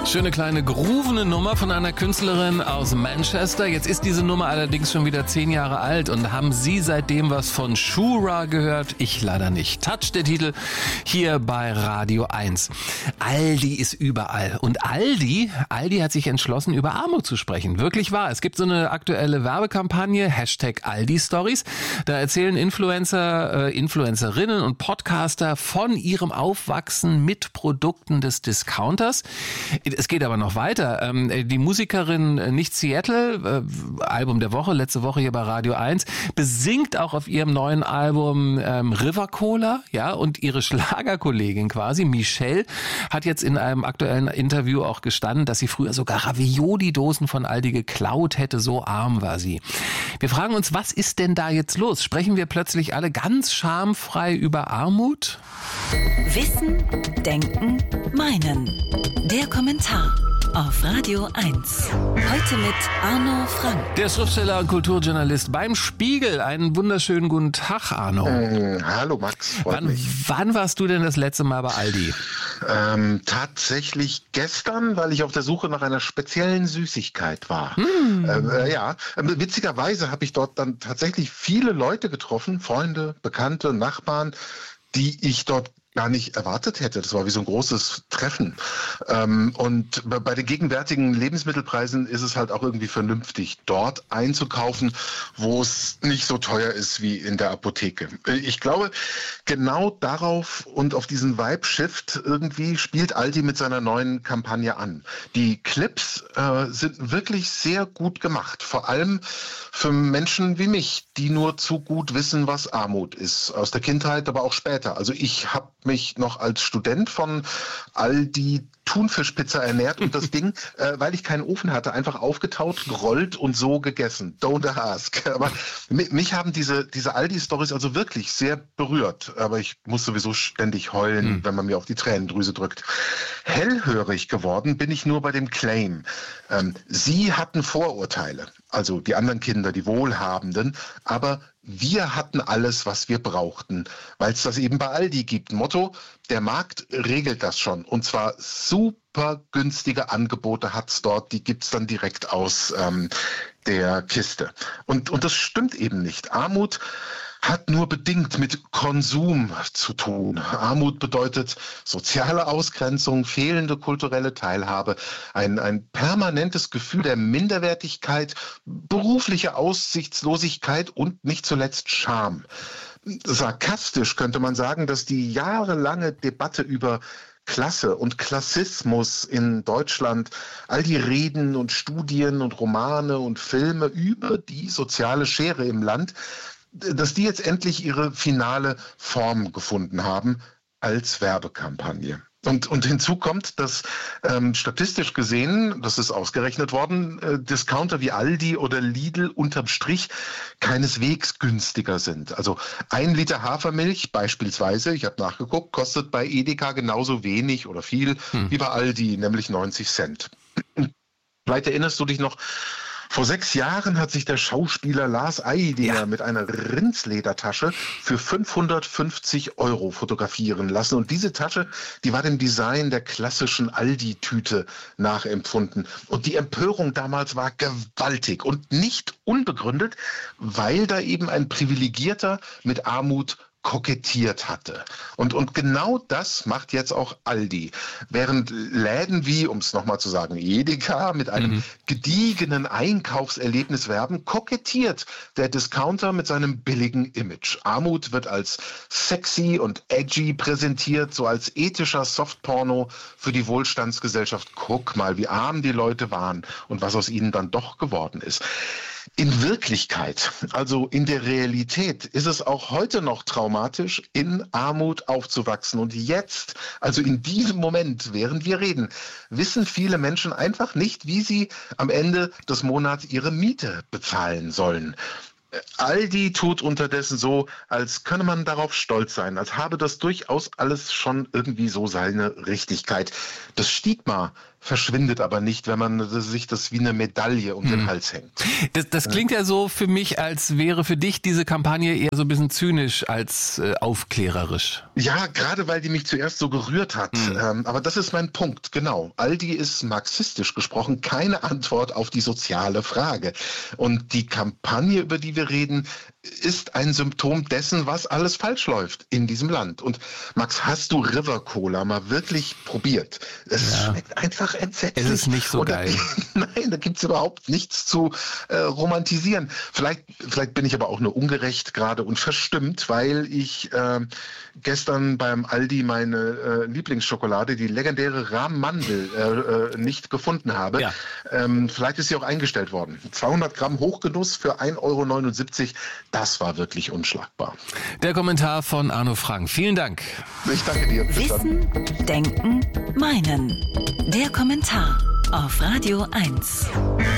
Schöne kleine groovene Nummer von einer Künstlerin aus Manchester. Jetzt ist diese Nummer allerdings schon wieder 10 Jahre alt. Und haben Sie seitdem was von Shura gehört? Ich leider nicht. Touch, der Titel, hier bei Radio 1. Aldi ist überall. Und Aldi hat sich entschlossen, über Armut zu sprechen. Wirklich wahr. Es gibt so eine aktuelle Werbekampagne, Hashtag Aldi Stories. Da erzählen Influencer, Influencerinnen und Podcaster von ihrem Aufwachsen mit Produkten des Discounters. Es geht aber noch weiter. Die Musikerin Nicht Seattle, Album der Woche, letzte Woche hier bei Radio 1, besingt auch auf ihrem neuen Album River Cola, ja, und ihre Schlagerkollegin quasi, Michelle, hat jetzt in einem aktuellen Interview auch gestanden, dass sie früher sogar Ravioli-Dosen von Aldi geklaut hätte, so arm war sie. Wir fragen uns, was ist denn da jetzt los? Sprechen wir plötzlich alle ganz schamfrei über Armut? Wissen, Denken, Meinen. Der Kommentar auf Radio 1. Heute mit Arno Frank. Der Schriftsteller und Kulturjournalist beim Spiegel. Einen wunderschönen guten Tag, Arno. Hallo Max, freut mich. Wann warst du denn das letzte Mal bei Aldi? Tatsächlich gestern, weil ich auf der Suche nach einer speziellen Süßigkeit war. Witzigerweise habe ich dort dann tatsächlich viele Leute getroffen, Freunde, Bekannte, Nachbarn, die ich dort gar nicht erwartet hätte. Das war wie so ein großes Treffen. Und bei den gegenwärtigen Lebensmittelpreisen ist es halt auch irgendwie vernünftig, dort einzukaufen, wo es nicht so teuer ist wie in der Apotheke. Ich glaube, genau darauf und auf diesen Vibe-Shift irgendwie spielt Aldi mit seiner neuen Kampagne an. Die Clips sind wirklich sehr gut gemacht. Vor allem für Menschen wie mich, die nur zu gut wissen, was Armut ist. Aus der Kindheit, aber auch später. Also ich habe mich noch als Student von Aldi Thunfischpizza ernährt und das Ding, weil ich keinen Ofen hatte, einfach aufgetaut, gerollt und so gegessen. Don't ask. Aber mich haben diese Aldi-Stories also wirklich sehr berührt. Aber ich muss sowieso ständig heulen, wenn man mir auf die Tränendrüse drückt. Hellhörig geworden bin ich nur bei dem Claim. Sie hatten Vorurteile, also die anderen Kinder, die Wohlhabenden, aber wir hatten alles, was wir brauchten, weil es das eben bei Aldi gibt. Motto, der Markt regelt das schon. Und zwar super günstige Angebote hat's dort, die gibt's dann direkt aus der Kiste. Und das stimmt eben nicht. Armut hat nur bedingt mit Konsum zu tun. Armut bedeutet soziale Ausgrenzung, fehlende kulturelle Teilhabe, ein permanentes Gefühl der Minderwertigkeit, berufliche Aussichtslosigkeit und nicht zuletzt Scham. Sarkastisch könnte man sagen, dass die jahrelange Debatte über Klasse und Klassismus in Deutschland, all die Reden und Studien und Romane und Filme über die soziale Schere im Land, dass die jetzt endlich ihre finale Form gefunden haben als Werbekampagne. Und hinzu kommt, dass statistisch gesehen, das ist ausgerechnet worden, Discounter wie Aldi oder Lidl unterm Strich keineswegs günstiger sind. Also 1 Liter Hafermilch beispielsweise, ich habe nachgeguckt, kostet bei Edeka genauso wenig oder viel wie bei Aldi, nämlich 90 Cent. Vielleicht erinnerst du dich noch, vor 6 Jahren hat sich der Schauspieler Lars Eidinger mit einer Rindsledertasche für 550 € fotografieren lassen. Und diese Tasche, die war dem Design der klassischen Aldi-Tüte nachempfunden. Und die Empörung damals war gewaltig und nicht unbegründet, weil da eben ein Privilegierter mit Armut kokettiert hatte. Und genau das macht jetzt auch Aldi. Während Läden wie, um es nochmal zu sagen, Edeka mit einem gediegenen Einkaufserlebnis werben, kokettiert der Discounter mit seinem billigen Image. Armut wird als sexy und edgy präsentiert, so als ethischer Softporno für die Wohlstandsgesellschaft. Guck mal, wie arm die Leute waren und was aus ihnen dann doch geworden ist. In Wirklichkeit, also in der Realität, ist es auch heute noch traumatisch, in Armut aufzuwachsen. Und jetzt, also in diesem Moment, während wir reden, wissen viele Menschen einfach nicht, wie sie am Ende des Monats ihre Miete bezahlen sollen. Aldi tut unterdessen so, als könne man darauf stolz sein, als habe das durchaus alles schon irgendwie so seine Richtigkeit. Das Stigma verschwindet aber nicht, wenn man sich das wie eine Medaille um den Hals hängt. Das klingt ja so für mich, als wäre für dich diese Kampagne eher so ein bisschen zynisch als aufklärerisch. Ja, gerade weil die mich zuerst so gerührt hat. Aber das ist mein Punkt, genau. Aldi ist marxistisch gesprochen keine Antwort auf die soziale Frage. Und die Kampagne, über die wir reden, ist ein Symptom dessen, was alles falsch läuft in diesem Land. Und Max, hast du River Cola mal wirklich probiert? Es schmeckt einfach entsetzlich. Es ist nicht so geil. Nein, da gibt's überhaupt nichts zu romantisieren. Vielleicht bin ich aber auch nur ungerecht gerade und verstimmt, weil ich gestern beim Aldi meine Lieblingsschokolade, die legendäre Rahmmandel, nicht gefunden habe. Ja. Vielleicht ist sie auch eingestellt worden. 200 Gramm Hochgenuss für 1,79 €. Das war wirklich unschlagbar. Der Kommentar von Arno Frank. Vielen Dank. Ich danke dir. Wissen, Denken, Meinen. Der Kommentar auf Radio 1.